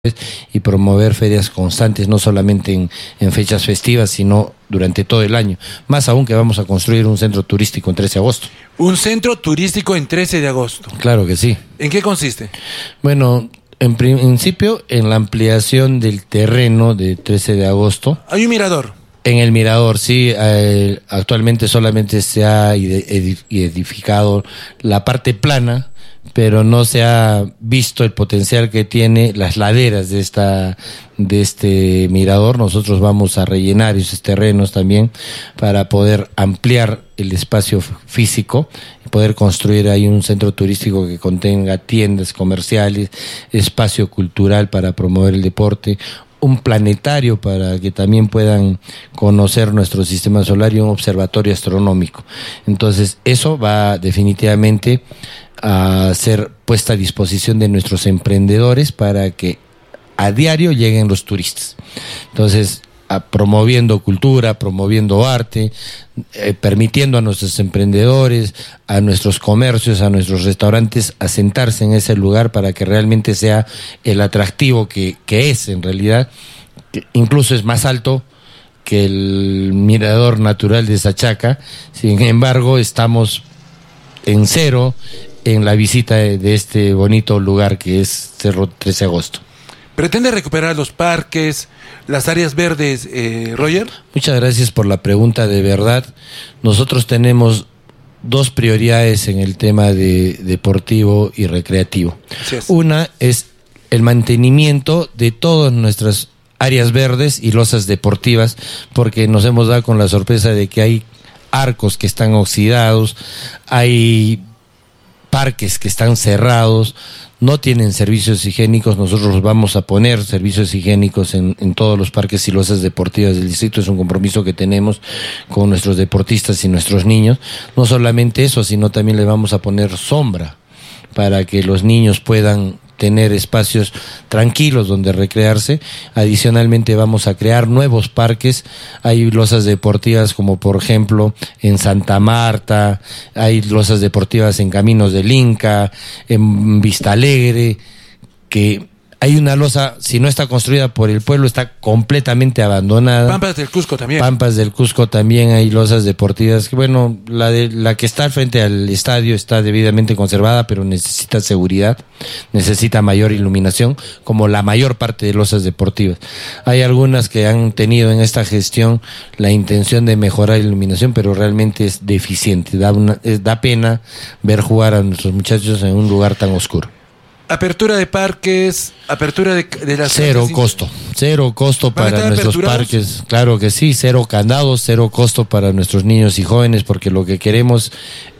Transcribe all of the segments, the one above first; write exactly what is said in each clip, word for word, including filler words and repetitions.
y promover ferias constantes, no solamente en, en fechas festivas, sino durante todo el año. Más aún que vamos a construir un centro turístico en trece de agosto. Un centro turístico en trece de agosto. Claro que sí. ¿En qué consiste? Bueno, en principio en la ampliación del terreno de trece de agosto. Hay un mirador. En el mirador, sí, eh, actualmente solamente se ha edificado la parte plana, pero no se ha visto el potencial que tiene las laderas de esta de este mirador. Nosotros vamos a rellenar esos terrenos también para poder ampliar el espacio físico y poder construir ahí un centro turístico que contenga tiendas comerciales, espacio cultural para promover el deporte, un planetario para que también puedan conocer nuestro sistema solar y un observatorio astronómico. Entonces, eso va definitivamente a ser puesta a disposición de nuestros emprendedores para que a diario lleguen los turistas. Entonces, a, promoviendo cultura, promoviendo arte, eh, permitiendo a nuestros emprendedores, a nuestros comercios, a nuestros restaurantes asentarse en ese lugar para que realmente sea el atractivo que, que es en realidad, que incluso es más alto que el mirador natural de Sachaca. Sin embargo, estamos en cero en la visita de, de este bonito lugar que es Cerro trece de agosto. ¿Pretende recuperar los parques, las áreas verdes, eh, Roger? Muchas gracias por la pregunta. De verdad, nosotros tenemos dos prioridades en el tema de deportivo y recreativo. Es. Una es el mantenimiento de todas nuestras áreas verdes y losas deportivas, porque nos hemos dado con la sorpresa de que hay arcos que están oxidados, hay parques que están cerrados, no tienen servicios higiénicos. Nosotros vamos a poner servicios higiénicos en, en todos los parques y losas deportivas del distrito. Es un compromiso que tenemos con nuestros deportistas y nuestros niños. No solamente eso, sino también le vamos a poner sombra para que los niños puedan tener espacios tranquilos donde recrearse. Adicionalmente vamos a crear nuevos parques. Hay losas deportivas como por ejemplo en Santa Marta, hay losas deportivas en Caminos del Inca, en Vista Alegre, que hay una losa, si no está construida por el pueblo, está completamente abandonada. Pampas del Cusco también. Pampas del Cusco también hay losas deportivas. Que bueno, la de la que está frente al estadio está debidamente conservada, pero necesita seguridad, necesita mayor iluminación, como la mayor parte de losas deportivas. Hay algunas que han tenido en esta gestión la intención de mejorar la iluminación, pero realmente es deficiente. Da, una, es, da pena ver jugar a nuestros muchachos en un lugar tan oscuro. Apertura de parques, apertura de, de las... Cero costo, cero costo para nuestros parques, claro que sí, cero candados, cero costo para nuestros niños y jóvenes, porque lo que queremos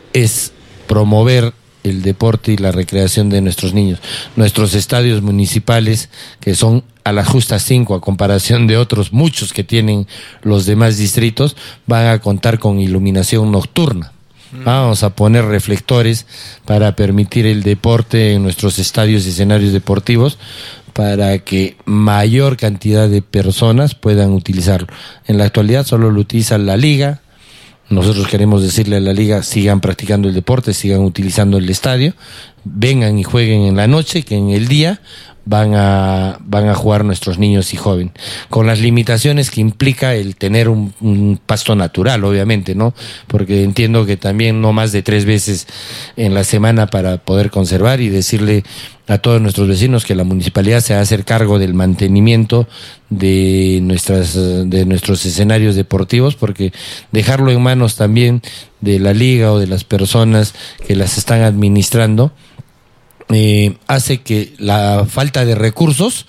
es promover el deporte y la recreación de nuestros niños. Nuestros estadios municipales, que son a las justas cinco, a comparación de otros muchos que tienen los demás distritos, van a contar con iluminación nocturna. Vamos a poner reflectores para permitir el deporte en nuestros estadios y escenarios deportivos para que mayor cantidad de personas puedan utilizarlo. En la actualidad solo lo utiliza la liga. Nosotros queremos decirle a la liga, sigan practicando el deporte, sigan utilizando el estadio, vengan y jueguen en la noche, que en el día van a van a jugar nuestros niños y jóvenes, con las limitaciones que implica el tener un, un pasto natural, obviamente, ¿no? Porque entiendo que también no más de tres veces en la semana para poder conservar, y decirle a todos nuestros vecinos que la municipalidad se va a hacer cargo del mantenimiento de nuestras de nuestros escenarios deportivos, porque dejarlo en manos también de la liga o de las personas que las están administrando Eh, hace que la falta de recursos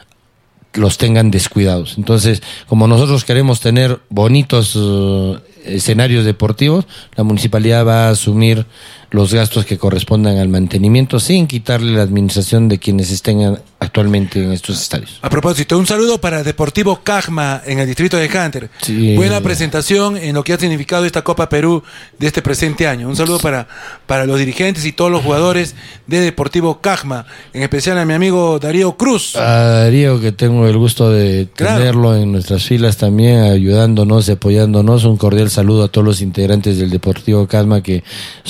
los tengan descuidados. Entonces, como nosotros queremos tener bonitos uh, escenarios deportivos, la municipalidad va a asumir los gastos que correspondan al mantenimiento sin quitarle la administración de quienes estén actualmente en estos estadios. A propósito, un saludo para Deportivo Cajma en el distrito de Hunter. Sí. Buena presentación en lo que ha significado esta Copa Perú de este presente año. Un saludo para, para los dirigentes y todos los jugadores de Deportivo Cajma, en especial a mi amigo Darío Cruz. A Darío, que tengo el gusto de tenerlo, claro, en nuestras filas también, ayudándonos y apoyándonos. Un cordial saludo a todos los integrantes del Deportivo Cajma, que son el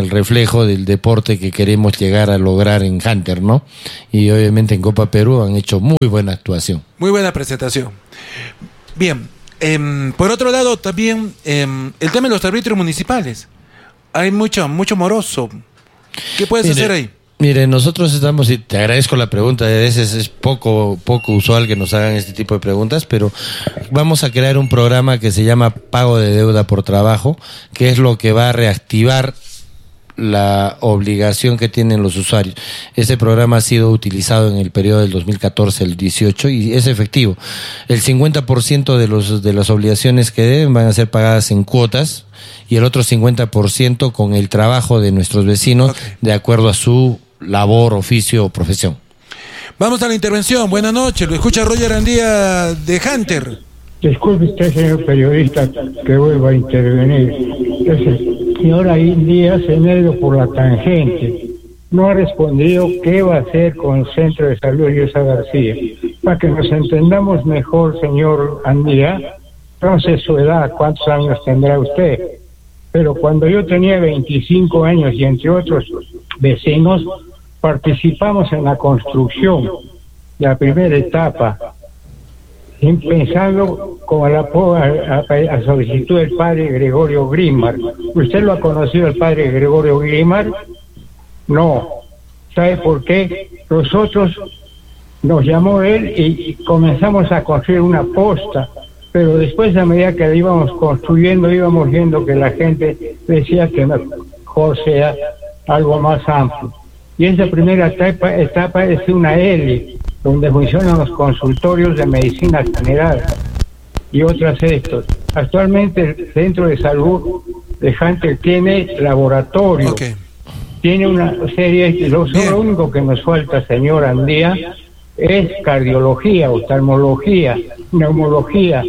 el reflejo del deporte que queremos llegar a lograr en Hunter, ¿no? Y obviamente en Copa Perú han hecho muy buena actuación. Muy buena presentación. Bien, eh, por otro lado también eh, el tema de los árbitros municipales. Hay mucho, mucho moroso. ¿Qué puedes Mire, hacer ahí? Mire, nosotros estamos, y te agradezco la pregunta, a veces es poco, poco usual que nos hagan este tipo de preguntas, pero vamos a crear un programa que se llama Pago de Deuda por Trabajo, que es lo que va a reactivar la obligación que tienen los usuarios. Ese programa ha sido utilizado en el periodo del dos mil catorce al dieciocho y es efectivo. El cincuenta por ciento de los de las obligaciones que deben van a ser pagadas en cuotas y el otro cincuenta por ciento con el trabajo de nuestros vecinos, okay, de acuerdo a su labor, oficio o profesión. Vamos a la intervención. Buenas noches. Lo escucha Roger Andía de Hunter. Disculpe usted, señor periodista, que vuelva a intervenir. El señor Andía se me ha ido por la tangente. No ha respondido qué va a hacer con el Centro de Salud Llosa García. Para que nos entendamos mejor, señor Andía, no sé su edad, cuántos años tendrá usted. Pero cuando yo tenía veinticinco años y entre otros vecinos, participamos en la construcción de la primera etapa, pensando con el apoyo a, a, a solicitud del padre Gregorio Grimar. ¿Usted lo ha conocido, el padre Gregorio Grimar? No. ¿Sabe por qué? Nosotros nos llamó él y comenzamos a construir una posta, pero después, a medida que la íbamos construyendo, íbamos viendo que la gente decía que mejor sea algo más amplio. Y esa primera etapa, etapa es una L, donde funcionan los consultorios de medicina general y otras estos. Actualmente el Centro de Salud de Hunter tiene laboratorio, okay, tiene una serie, lo, lo único que nos falta, señor Andía, es cardiología, oftalmología, neumología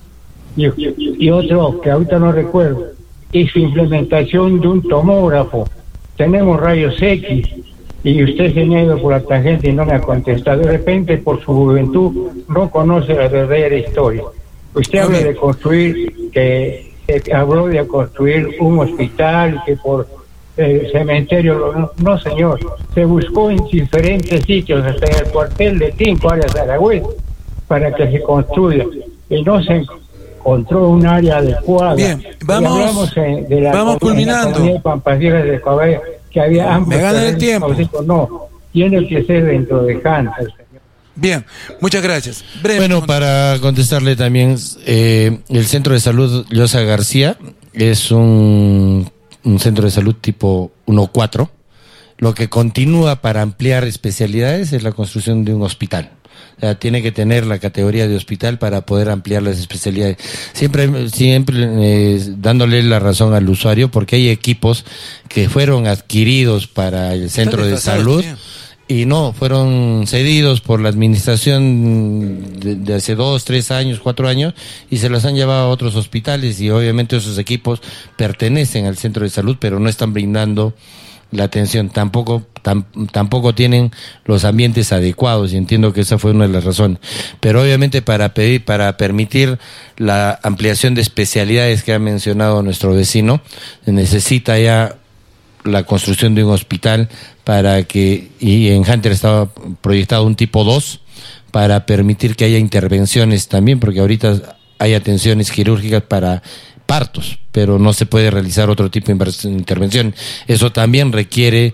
y, y otro que ahorita no recuerdo, y su implementación de un tomógrafo. Tenemos rayos X y usted se me ha ido por la tangente y no me ha contestado. De repente, por su juventud, no conoce la verdadera historia. Usted habla de construir, que, que habló de construir un hospital, que por el cementerio, no, no señor, se buscó en diferentes sitios, hasta en el cuartel de Tinco, área Zaragüez, para que se construya, y no se encontró un área adecuada. Bien, vamos, y hablamos eh, de la vamos culminando. De Pampasieras de Caballo, que había amplios. Me gana el tiempo. No, tiene que ser dentro de Hunter. Bien, muchas gracias. Breve. Bueno, para contestarle también, eh, el Centro de Salud Llosa García es un, un centro de salud tipo uno cuatro. Lo que continúa para ampliar especialidades es la construcción de un hospital. O sea, tiene que tener la categoría de hospital para poder ampliar las especialidades. Siempre, siempre eh, dándole la razón al usuario, porque hay equipos que fueron adquiridos para el centro de salud y no, fueron cedidos por la administración de, de hace dos, tres años, cuatro años, y se los han llevado a otros hospitales, y obviamente esos equipos pertenecen al centro de salud, pero no están brindando la atención, tampoco tam, tampoco tienen los ambientes adecuados, y entiendo que esa fue una de las razones. Pero obviamente para pedir, para permitir la ampliación de especialidades que ha mencionado nuestro vecino, se necesita ya la construcción de un hospital para que, y en Hunter estaba proyectado un tipo dos, para permitir que haya intervenciones también, porque ahorita hay atenciones quirúrgicas para partos, pero no se puede realizar otro tipo de intervención. Eso también requiere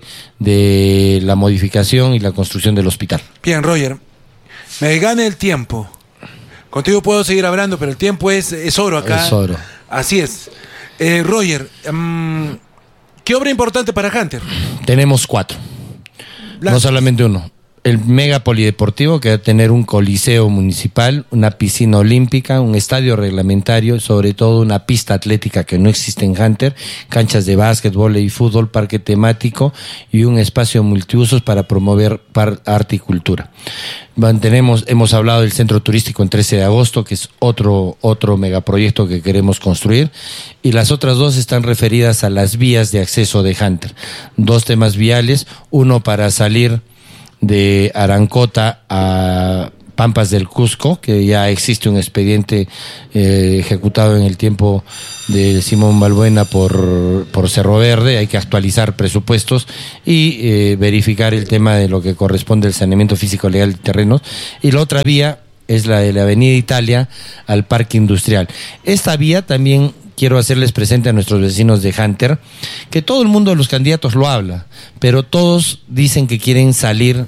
de la modificación y la construcción del hospital. Bien, Roger, me gane el tiempo. Contigo puedo seguir hablando, pero el tiempo es, es oro acá. Es oro. Así es. Eh, Roger, um, ¿qué obra importante para Hunter? Tenemos cuatro. Blanco. No solamente uno. El mega polideportivo, que va a tener un coliseo municipal, una piscina olímpica, un estadio reglamentario, sobre todo una pista atlética que no existe en Hunter, canchas de básquetbol y fútbol, parque temático y un espacio multiusos para promover arte y cultura. Mantenemos, hemos hablado del centro turístico en trece de agosto, que es otro, otro megaproyecto que queremos construir, y las otras dos están referidas a las vías de acceso de Hunter. Dos temas viales, uno para salir de Arancota a Pampas del Cusco, que ya existe un expediente eh, ejecutado en el tiempo de Simón Balbuena por, por Cerro Verde. Hay que actualizar presupuestos y eh, verificar el tema de lo que corresponde al saneamiento físico legal de terrenos. Y la otra vía es la de la Avenida Italia al Parque Industrial. Esta vía también quiero hacerles presente a nuestros vecinos de Hunter, que todo el mundo de los candidatos lo habla, pero todos dicen que quieren salir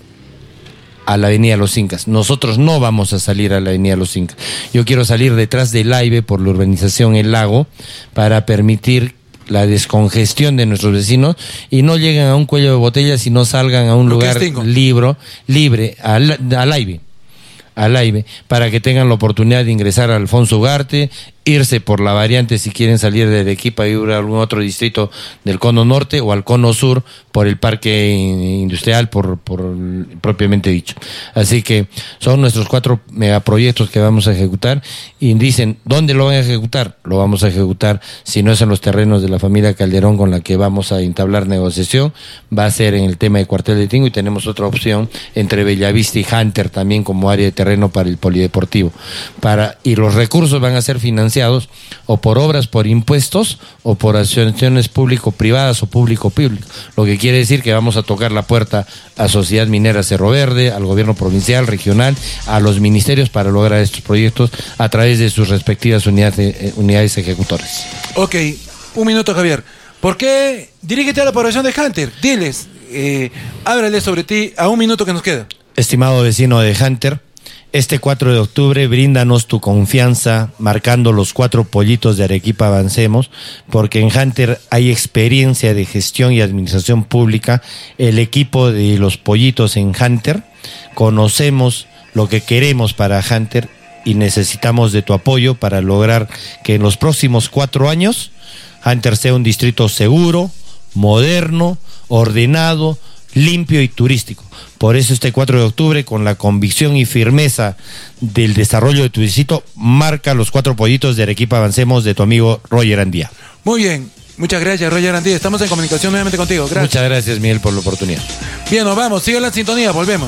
a la Avenida Los Incas. Nosotros no vamos a salir a la Avenida Los Incas. Yo quiero salir detrás del Laibe por la urbanización El Lago para permitir la descongestión de nuestros vecinos y no lleguen a un cuello de botella, sino salgan a un lugar libre, libre, al, al Laibe. al aire, para que tengan la oportunidad de ingresar a Alfonso Ugarte, irse por la variante si quieren salir de Arequipa y ir a algún otro distrito del cono norte o al cono sur por el parque industrial, por, por propiamente dicho. Así que son nuestros cuatro megaproyectos que vamos a ejecutar y dicen, ¿dónde lo van a ejecutar? Lo vamos a ejecutar, si no es en los terrenos de la familia Calderón con la que vamos a entablar negociación, va a ser en el tema de Cuartel de Tingo y tenemos otra opción entre Bellavista y Hunter también como área de terreno para el polideportivo. Para, y los recursos van a ser financiados o por obras por impuestos o por asociaciones público-privadas o público-público, lo que quiere decir que vamos a tocar la puerta a Sociedad Minera Cerro Verde, al gobierno provincial, regional, a los ministerios para lograr estos proyectos a través de sus respectivas unidades, eh, unidades ejecutoras. Ok, un minuto, Javier. ¿Por qué? Dirígete a la población de Hunter, diles, eh, háblale sobre ti a un minuto que nos queda. Estimado vecino de Hunter, este cuatro de octubre bríndanos tu confianza marcando los cuatro pollitos de Arequipa Avancemos, porque en Hunter hay experiencia de gestión y administración pública. El equipo de los pollitos en Hunter conocemos lo que queremos para Hunter y necesitamos de tu apoyo para lograr que en los próximos cuatro años Hunter sea un distrito seguro, moderno, ordenado, limpio y turístico. Por eso este cuatro de octubre, con la convicción y firmeza del desarrollo de tu distrito, marca los cuatro pollitos de Arequipa Avancemos de tu amigo Roger Andía. Muy bien, muchas gracias, Roger Andía. Estamos en comunicación nuevamente contigo. Gracias. Muchas gracias, Miguel, por la oportunidad. Bien, nos vamos. Sigan la sintonía, volvemos.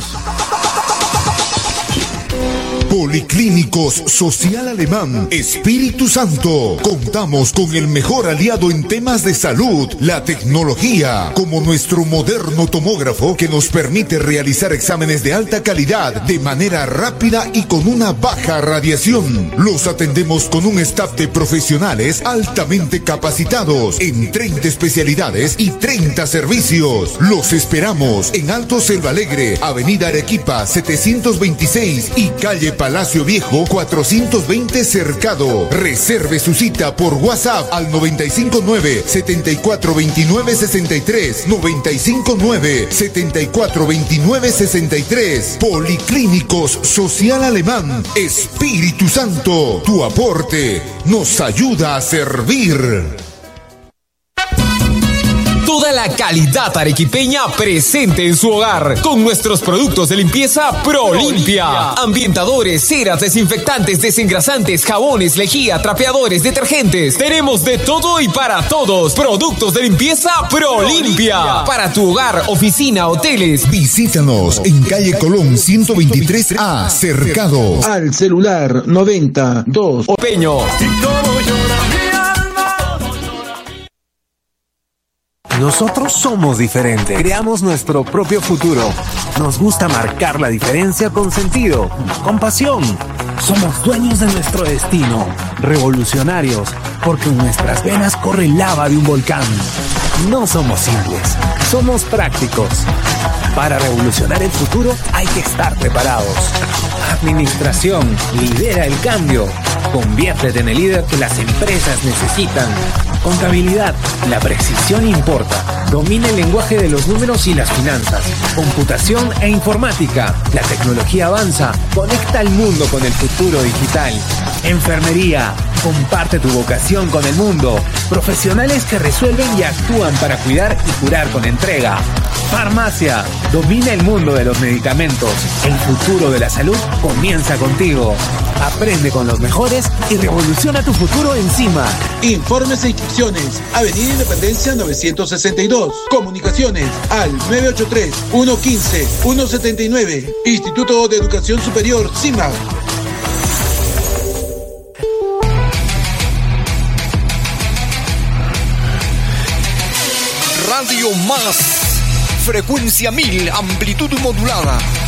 Policlínicos Social Alemán Espíritu Santo. Contamos con el mejor aliado en temas de salud, la tecnología, como nuestro moderno tomógrafo que nos permite realizar exámenes de alta calidad de manera rápida y con una baja radiación. Los atendemos con un staff de profesionales altamente capacitados en treinta especialidades y treinta servicios. Los esperamos en Alto Selva Alegre, Avenida Arequipa setecientos veintiséis y calle Palacio Viejo cuatrocientos veinte Cercado. Reserve su cita por WhatsApp al noventa y cinco nueve, setenta y cuatro veintinueve sesenta y tres, noventa y cinco nueve, setenta y cuatro veintinueve sesenta y tres. Policlínicos Social Alemán Espíritu Santo. Tu aporte nos ayuda a servir. Toda la calidad arequipeña presente en su hogar con nuestros productos de limpieza ProLimpia. Ambientadores, ceras, desinfectantes, desengrasantes, jabones, lejía, trapeadores, detergentes. Tenemos de todo y para todos. Productos de limpieza ProLimpia. Para tu hogar, oficina, hoteles. Visítanos en calle Colón ciento veintitrés A, Cercado. Al celular noventa dos. Peño. Nosotros somos diferentes. Creamos nuestro propio futuro. Nos gusta marcar la diferencia con sentido, con pasión. Somos dueños de nuestro destino. Revolucionarios, porque en nuestras venas corre lava de un volcán. No somos simples, somos prácticos. Para revolucionar el futuro hay que estar preparados. Administración, lidera el cambio. Conviértete en el líder que las empresas necesitan. Contabilidad, la precisión importa. Domina el lenguaje de los números y las finanzas. Computación e informática, la tecnología avanza. Conecta al mundo con el futuro digital. Enfermería, comparte tu vocación con el mundo. Profesionales que resuelven y actúan para cuidar y curar con entrega. Farmacia, domina el mundo de los medicamentos. El futuro de la salud comienza contigo. Aprende con los mejores y revoluciona tu futuro encima. Informes e inscripciones. Avenida Independencia novecientos sesenta y dos. Comunicaciones al nueve ocho tres, uno uno cinco, uno siete nueve. Instituto de Educación Superior, CIMAC. Radio Más, frecuencia mil, amplitud modulada.